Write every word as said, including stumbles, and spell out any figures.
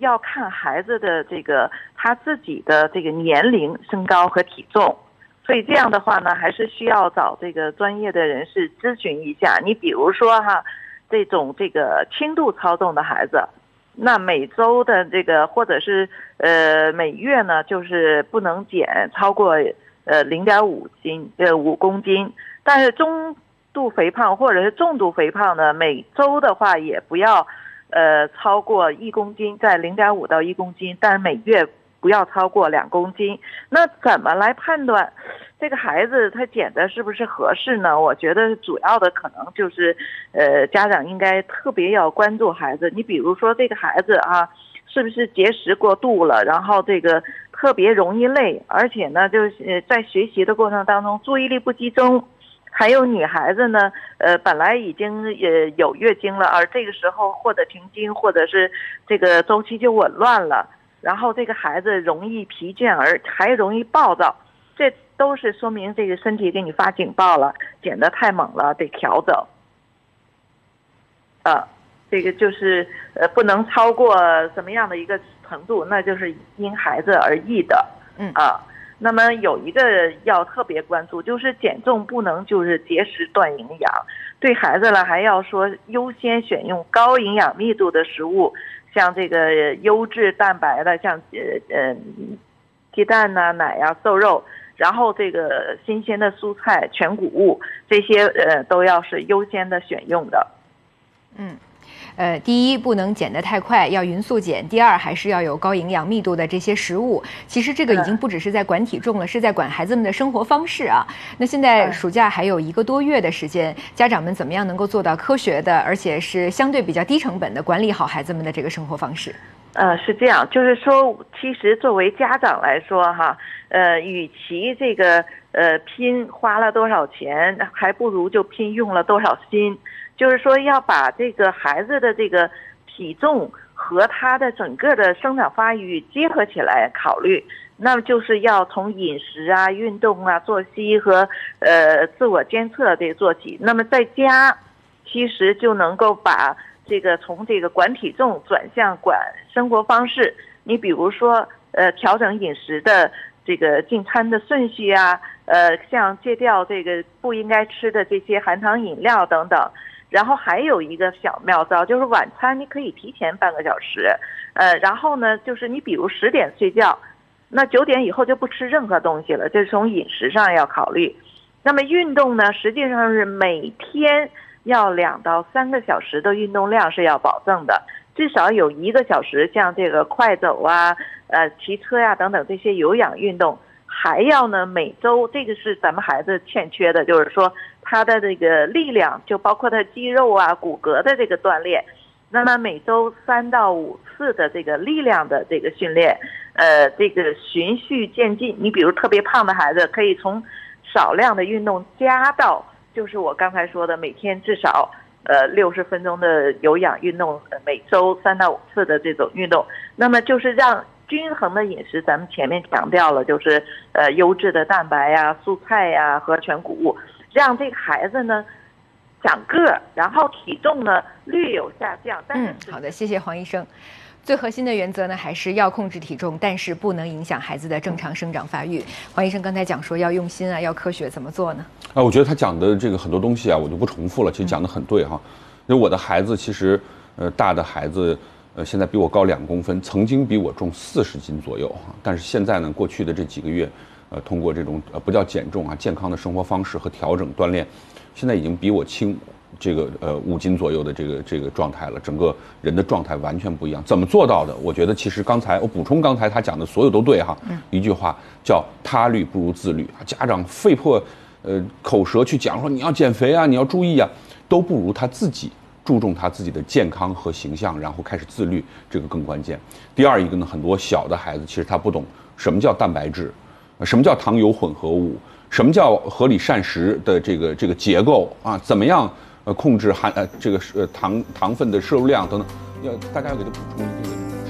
要看孩子的这个他自己的这个年龄、身高和体重。所以这样的话呢，还是需要找这个专业的人士咨询一下。你比如说哈，这种这个轻度超重的孩子，那每周的这个或者是呃每月呢，就是不能减超过呃零点五斤呃五公斤。但是中度肥胖或者是重度肥胖呢，每周的话也不要呃超过一公斤，在零点五到一公斤，但是每月不要超过两公斤。那怎么来判断这个孩子他减的是不是合适呢？我觉得主要的可能就是，呃，家长应该特别要关注孩子。你比如说这个孩子啊，是不是节食过度了，然后这个特别容易累，而且呢，就是在学习的过程当中注意力不集中。还有女孩子呢，呃，本来已经呃有月经了，而这个时候或者停经，或者是这个周期就紊乱了。然后这个孩子容易疲倦，而还容易暴躁，这都是说明这个身体给你发警报了，减得太猛了，得调整。呃，这个就是呃不能超过什么样的一个程度，那就是因孩子而异的。 嗯啊，那么有一个要特别关注，就是减重不能就是节食断营养，对孩子呢还要说优先选用高营养密度的食物。像这个优质蛋白的，像呃呃鸡蛋呐、啊、奶呀、啊、瘦肉，然后这个新鲜的蔬菜、全谷物，这些呃都要是优先的选用的。 嗯。呃，第一不能减得太快，要匀速减；第二还是要有高营养密度的这些食物。其实这个已经不只是在管体重了，是在管孩子们的生活方式啊。那现在暑假还有一个多月的时间，家长们怎么样能够做到科学的，而且是相对比较低成本的管理好孩子们的这个生活方式？ 呃，是这样，就是说，其实作为家长来说哈，呃，与其这个呃拼花了多少钱，还不如就拼用了多少心。就是说要把这个孩子的这个体重和他的整个的生长发育结合起来考虑，那么就是要从饮食啊、运动啊、作息和呃自我监测这做起。那么在家，其实就能够把这个从这个管体重转向管生活方式。你比如说，呃，调整饮食的这个进餐的顺序啊，呃，像戒掉这个不应该吃的这些含糖饮料等等。然后还有一个小妙招，就是晚餐你可以提前半个小时，呃，然后呢，就是你比如十点睡觉，那九点以后就不吃任何东西了，这是从饮食上要考虑。那么运动呢，实际上是每天要两到三个小时的运动量是要保证的，至少有一个小时，像这个快走啊、呃骑车呀、啊、等等这些有氧运动。还要呢，每周这个是咱们孩子欠缺的，就是说他的这个力量，就包括他肌肉啊、骨骼的这个锻炼。那么每周三到五次的这个力量的这个训练，呃，这个循序渐进。你比如特别胖的孩子，可以从少量的运动加到，就是我刚才说的每天至少呃六十分钟的有氧运动，每周三到五次的这种运动。那么就是让均衡的饮食，咱们前面强调了，就是呃优质的蛋白呀、蔬菜呀和全谷物，让这个孩子呢长个儿，然后体重呢略有下降。但是嗯，好的，谢谢黄医生。最核心的原则呢，还是要控制体重，但是不能影响孩子的正常生长发育。黄医生刚才讲说要用心啊，要科学，怎么做呢？ 啊，我觉得他讲的这个很多东西啊，我就不重复了，其实讲的很对哈。因为我的孩子其实，呃，大的孩子。呃，现在比我高两公分，曾经比我重四十斤左右哈。但是现在呢，过去的这几个月，呃，通过这种呃不叫减重啊，健康的生活方式和调整锻炼，现在已经比我轻这个呃五斤左右的这个这个状态了。整个人的状态完全不一样。怎么做到的？我觉得其实刚才我补充刚才他讲的所有都对哈。嗯。一句话叫他律不如自律啊。家长费破呃口舌去讲说你要减肥啊，你要注意啊，都不如他自己。注重他自己的健康和形象，然后开始自律，这个更关键。第二一个呢，很多小的孩子其实他不懂什么叫蛋白质，什么叫糖油混合物，什么叫合理膳食的这个这个结构啊，怎么样呃控制含呃这个呃糖糖分的摄入量等等，要大家要给他补充一定的。